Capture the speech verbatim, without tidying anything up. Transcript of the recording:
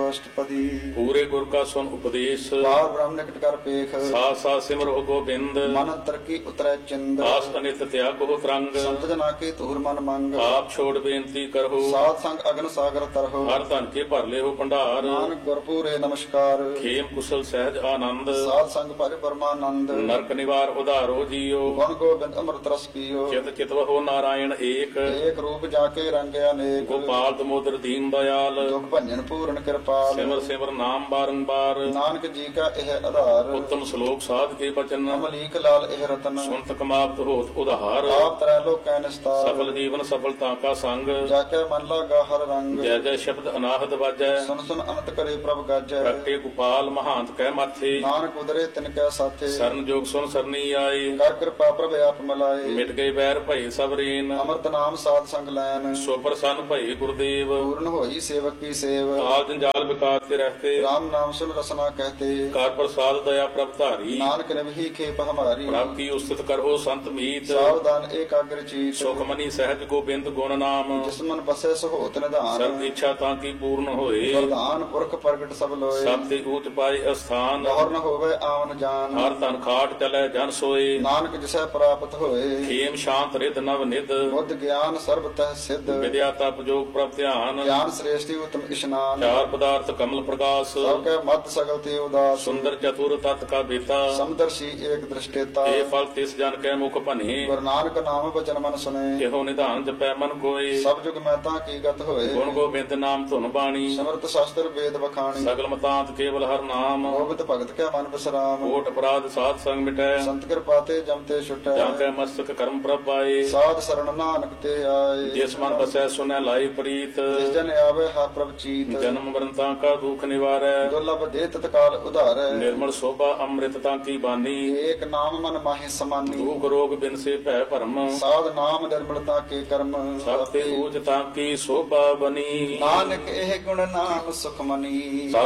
ਅਸ਼ਟਪਦੀ। ਪੂਰੇ ਗੁਰ ਕਾ ਸੁਨ ਉਪਦੇਸ਼, ਬਾਰ ਬ੍ਰਹਮ ਨਿਕਟ ਕਰ ਪੇਖ, ਸਾਥ ਸਾਥ ਸਿਮਰੋ ਗੋਬਿੰਦ। ਮਨ ਅੰਤਰ ਕੀ ਉਤਰੈ ਚਿੰਦ, ਆਸ ਅਨਿਤ ਤਿਆਗੋ ਤਰੰਗ। ਸੰਤ ਜਨਾ ਕੇ ਧੂਰ ਮਨ ਮੰਗ, ਆਪ ਛੋੜ ਬੇਨਤੀ ਕਰੋ, ਸਾਧ ਸੰਗ ਅਗਨ ਸਾਗਰ ਤਰਹੁ। ਹਰ ਧਨ ਕੇ ਭਰ ਲਿਓ ਭੰਡਾਰ, ਨਾਨਕ ਗੁਰ ਪੂਰੇ ਨਮਸਕਾਰ, ਖੇਮ ਕੁਸਲ ਸਹਿਜ ਆਨੰਦ। ਸਾਧ ਸੰਗ ਭਜ ਪਰਮਾਨੰਦ, ਨਰਕ ਨਿਵਾਰ ਉਧਾਰੋ ਜੀਓ, ਗੁਣ ਗੋਬਿੰਦ ਅੰਮ੍ਰਿਤ ਰਸ ਪੀਓ। ਚਿਤ ਚਿਤਵਹੁ ਨਾਰਾਇਣ ਏਕ, ਏਕ ਰੂਪ ਜਾ ਕੇ ਰੰਗਿਆ ਅਨੇਕ, ਗੋਪਾਲ ਦਮੋਦਰ ਦੀਨ ਦਇਆਲ। ਦੁਖ ਭੰਜਨ ਪੂਰਨ ਕਿਰਪਾਲ, ਸਿਮਰ ਸਿਮਰ ਨਾਮ ਬਾਰੰਬਾਰ, ਨਾਨਕ ਜੀ ਕਾ ਇਹ ਆਧਾਰ। ਉੱਤਮ ਸ਼ਲੋਕ ਸਾਧ ਕੇ ਬਚਨ, ਅਮਲੀਕ ਲਾਲ ਇਹ ਰਤਨ, ਸੁਨਤ ਕਮਾਵਤ ਹੋਤ ਉਧਾਰ। ਆਪ ਤਰੈ ਲੋਕੈ ਨਿਸਤਾਰ, ਸਫਲ ਜੀਵਨ ਸਫਲਤਾ ਕਾ ਸੰਗ, ਜਾ ਕੇ ਮਨ ਲਾਗਾ ਹਰ ਰੰਗ। ਜੈ ਜੈ ਸ਼ਬਦ ਅਨਾਹਦ ਵਾਜੈ, ਸੁਨ ਸੁਨ ਅਨੰਤ ਕਰੇ ਪ੍ਰਭ ਗਾਜੈ। ਪ੍ਰਗਟੇ ਗੋਪਾਲ ਮਹਾਂਤ ਕਹਿ ਮਾਥੇ, ਨਾਨਕ ਉਦਰੇ ਤਿਨ ਕੈ ਸਾਥੇ, ਸਰਨ ਜੋਗ ਸੁਨ ਸਰਨੀ ਆਏ। ਕਰ ਕਿਰਪਾ ਪ੍ਰਭ ਆਪ ਮਲਾਏ। ਮਿਟ ਗਏ ਬੈਰ ਭਈ ਸਭ ਰੀਨ, ਅੰਮ੍ਰਿਤ ਨਾਮ ਸਾਧ ਸੰਗ ਲੈਨ, ਸੋ ਪ੍ਰਸੰਨ ਭਈ ਗੁਰਦੇਵ। ਪੂਰਨ ਹੋਈ ਸੇਵਕ ਕੀ ਸੇਵ, ਆਲ ਜੰਜਾਲ ਵਿਕਾਸ ਕੇ ਰਹਤੇ, ਰਾਮ ਨਾਮ ਸੁਨ ਰਸਨਾ ਕਹਤੇ। ਕਰ ਪ੍ਰਸਾਦ ਦਇਆ ਪ੍ਰਭ ਧਾਰੀ, ਨਾਨਕ ਨਿਭੀ ਖੇਪ ਹਮਾਰੀ, ਪ੍ਰਭ ਕੀ ਉਸਤਤ ਕਰੋ ਸੰਤ ਮੀਤ। ਸਾਵਧਾਨ ਏਕਾਗਰ ਚੀਤ, ਸੁਖ ਮਨੀ ਸਹਿਜ ਗੋਬਿੰਦ ਗੁਣ ਨਾਮ, ਜਿਸ ਮਨ ਬਸੈ ਸਹੋਤ ਸਰਬ ਨਿਧਾਨ। ਇੱਛਾ ਤਾਂ ਕੀ ਪੂਰਨ ਹੋਏ, ਵਰਦਾਨ ਪੁਰਖ ਪ੍ਰਗਟ ਸਭ ਲੋਏ, ਸਭ ਤੇ ਊਚ ਪਾਏ ਅਸਥਾਨ। ਗੌਰ ਨ ਹੋਵੇ ਆਵਨ ਜਾਨ, ਹਰ ਧਨ ਖਾਟ ਚਲੈ ਜਨ ਸੋਏ, ਨਾਨਕ ਜਿਸੈ ਪ੍ਰਾਪਤ ਹੋਏ। ਖੇਮ ਸ਼ਾਂਤ ਰਿਦ ਨਵ ਨਿਧ, ਬੁੱਧ ਗਿਆਨ ਸਰਬ ਤਹਿ ਸਿੱਧ, ਵਿਦਿਆ ਤਪ ਜੋਗ ਪ੍ਰਭ ਧਿਆਨ। ਗਿਆਨ ਸ੍ਰੇਸ਼ਟੀ ਉਤਮ ਇਸ਼ਨਾਨ, ਚਾਰ ਪਦਾਰਥ ਕਮਲ ਪ੍ਰਕਾਸ਼, ਸਭ ਕੈ ਮਤ ਸਗਲ ਤੇ ਉਦਾਸ। ਸੁੰਦਰ ਚਤੁਰ ਤਤ ਕਾ ਬੇਤਾ, ਸਮਦਰਸ਼ੀ ਏਕ ਦ੍ਰਿਸ਼ਟੇਤਾ, ਇਹ ਫਲ ਤਿਸ ਜਨ ਕੈ ਮੁਖ ਭਨੇ। ਗੁਰੂ ਨਾਨਕ ਨਾਮ ਬਚਨ ਮਨ ਸੁਨੇ, ਇਹੋ ਨਿਧਾਨ ਜਪੈ ਮਨ ਕੋਏ, ਸਭ ਜੁਗ ਮਹਿਤਾ ਕੀ ਗਤ ਹੋਏ। ਗੁਣ ਗੋਬਿੰਦ ਨਾਮ ਧੁਨ ਬਾਣੀ, ਸਮਰਤ ਸ਼ਾਸਤਰ ਵੇਦ ਬਖਾਣੀ, ਸਗਲ ਮਤਾਂਤ ਕੇਵਲ ਹਰ ਨਾਮ। ਗੋਬਿੰਦ ਭਗਤ ਕੈ ਮਨ ਬਿਸਰਾਮ, ਕੋਟ ਅਪਰਾਧ ਸਾਧ ਸੰਗ ਮਿਟੈ, ਸੰਤ ਕਿਰਪਾ ਤੇ ਜਮ ਤੇ ਛੁਟੈ। ਜਾਂ ਕੈ ਮਸਤਕ ਕਰਮ ਪ੍ਰਭ ਪਾਏ, ਸਾਧ ਸਰਣ ਨਾਨਕ ਤੇ ਆਏ। ਜਿਸ ਮਨ ਬਸੈ ਸੁਨੈ ਲਾਈ ਪ੍ਰੀਤ, ਜਿਸ ਜਨ ਆਵੇ ਹਾ ਪ੍ਰਭ ਚੀਤ, ਜਨਮ ਮਰਨ ਤਾਂ ਕਾ ਦੁਖ ਨਿਵਾਰੈ। ਦੁਰਲਭ ਦੇ ਤਤਕਾਲ ਉਧਾਰੈ, ਨਿਰਮਲ ਸੋਭਾ ਅੰਮ੍ਰਿਤ ਤਾਂ ਕੀ ਬਾਨੀ, ਏਕ ਨਾਮ ਮਨ ਮਾਹੀ ਸਮਾਨੀ। ਦੁਖ ਰੋਗ ਬਿਨ ਸੇ ਭੈ ਭਰਮ, ਸਾਧ ਨਾਮ ਨਿਰਮਲਤਾ ਕੇ ਕਰਮ, ਸਭ ਤੇ ਊਚ ਤਾਂ ਕੀ ਸੋਭਾ ਬਨੀ। ਨਾਨਕ ਇਹ ਗੁਣ ਨਾਮ ਸੁਖ ਮਨੀ।